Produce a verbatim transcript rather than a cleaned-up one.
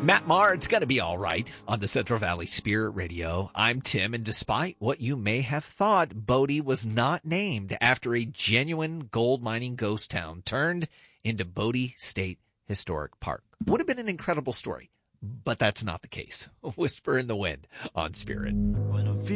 Matt Maher, it's going to be all right on the Central Valley Spirit Radio. I'm Tim, and despite what you may have thought, Bodie was not named after a genuine gold mining ghost town turned into Bodie State Historic Park. Would have been an incredible story, but that's not the case. Whisper in the Wind on Spirit.